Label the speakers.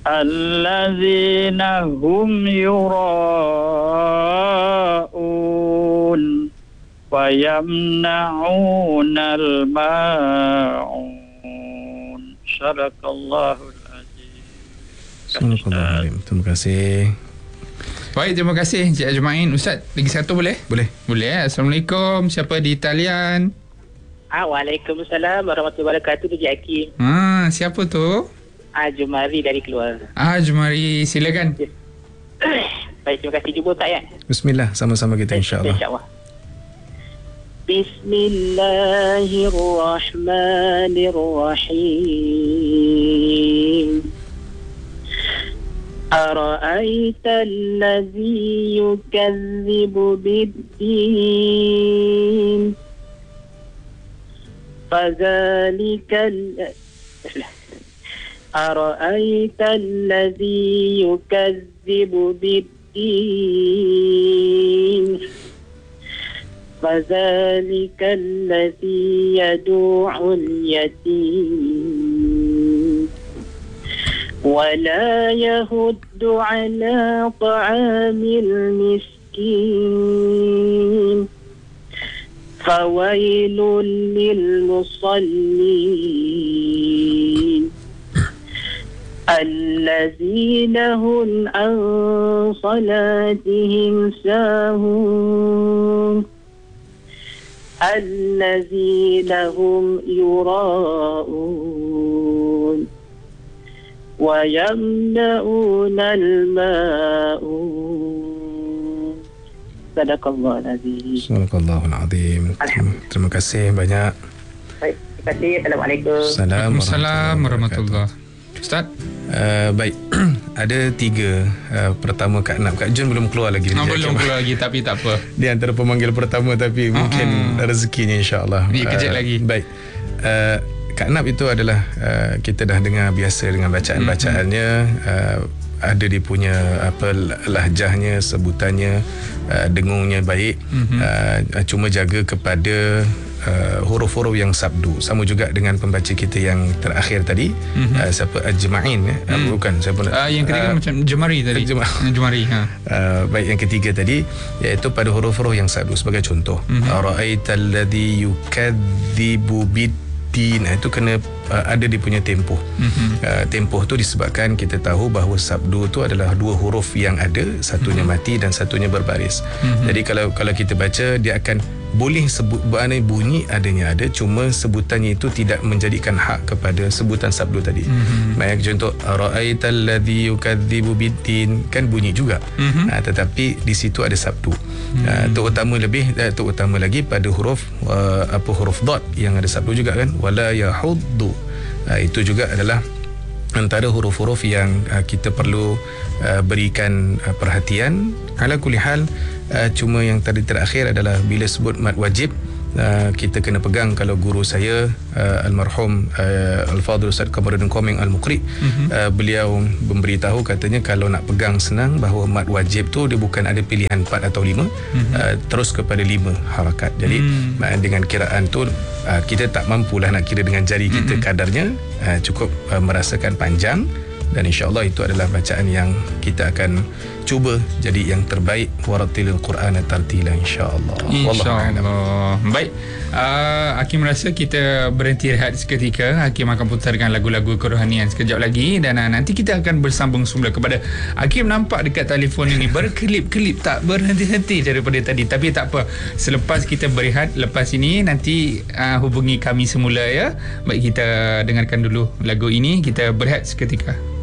Speaker 1: allazina hum yura'un wa yamna'unal ma'un. Sadaqallahul azim.
Speaker 2: Assalamualaikum. Terima kasih.
Speaker 3: Baik, terima kasih Encik Ajmain. Ustaz, lagi satu boleh?
Speaker 2: Boleh.
Speaker 3: Boleh. Assalamualaikum. Siapa di talian?
Speaker 4: Waalaikumsalam warahmatullahi wabarakatuh. Encik Hakim.
Speaker 3: Siapa tu?
Speaker 4: Jumari dari keluar.
Speaker 3: Jumari, silakan.
Speaker 4: Baik, terima kasih. Jumpa Ustaz ya.
Speaker 2: Bismillah, sama-sama kita insya-Allah.
Speaker 4: InsyaAllah. Bismillahirrahmanirrahim. Ara'aita allazi yukadzibu bid-din fadzalikal أرأيت الذي يكذب بالدين فذلك الذي يدعو اليتيم ولا يهد على طعام المسكين فويل للمصلين الذين هم عن صلاتهم ساهون الذين هم يراءون ويمنعون الماءون. Sadaqallahul azim.
Speaker 2: Sadaqallahul azim. Terima kasih banyak.
Speaker 4: Baik, terima kasih. Assalamualaikum.
Speaker 3: Waalaikumsalam warahmatullahi. Ustaz?
Speaker 2: Baik. Ada 3. Pertama Kak Nap. Kak Jun belum keluar lagi.
Speaker 3: Belum keluar lagi, tapi tak apa.
Speaker 2: Dia antara pemanggil pertama, tapi mungkin rezekinya insya-Allah.
Speaker 3: Kejap lagi.
Speaker 2: Baik. Kak Nap itu adalah kita dah dengar biasa dengan bacaan-bacaannya. Ada dia punya lahjahnya, sebutannya, dengungnya baik. Cuma jaga kepada huruf-huruf yang sabdu. Sama juga dengan pembaca kita yang terakhir tadi. Siapa? Ajmain bukan siapa?
Speaker 3: Yang ketiga macam Jumari tadi. Jumari.
Speaker 2: Baik, yang ketiga tadi iaitu pada huruf-huruf yang sabdu. Sebagai contoh, ara'aital ladzi yukadzibu bid-din. Itu kena ada dia punya tempoh. Tempoh tu disebabkan kita tahu bahawa sabdu tu adalah 2 huruf yang ada, satunya mati dan satunya berbaris. Jadi kalau kita baca, dia akan boleh sebut bunyi adanya ada, cuma sebutannya itu tidak menjadikan hak kepada sebutan sabdu tadi. Contoh ra'aital ladzi yukadzibu bid-din, kan bunyi juga. Tetapi di situ ada sabdu. Terutama lagi pada huruf huruf dad yang ada sabdu juga kan, wala yahuddu. Itu juga adalah antara huruf-huruf yang kita perlu berikan perhatian. Ala kulli hal, cuma yang tadi terakhir adalah bila sebut mad wajib, kita kena pegang. Kalau guru saya almarhum Al-Fadhil Ustaz Kamarudin Komeng Al-Muqri, beliau memberitahu, katanya kalau nak pegang senang bahawa mad wajib tu dia bukan ada pilihan 4 atau 5, terus kepada 5 harakat. Jadi dengan kiraan tu kita tak mampulah nak kira dengan jari kita kadarnya, cukup merasakan panjang. Dan insya-Allah itu adalah bacaan yang kita akan cuba jadi yang terbaik. Warattilil Qur'ana tartila insya-Allah.
Speaker 3: InsyaAllah. Baik, Hakim rasa kita berhenti rehat seketika. Hakim akan putarkan lagu-lagu kerohanian sekejap lagi, dan nanti kita akan bersambung semula kepada Hakim. Nampak dekat telefon ini berkelip-kelip, tak berhenti-henti daripada tadi. Tapi tak apa, selepas kita berehat, lepas ini nanti hubungi kami semula ya. Baik, kita dengarkan dulu lagu ini. Kita berehat seketika.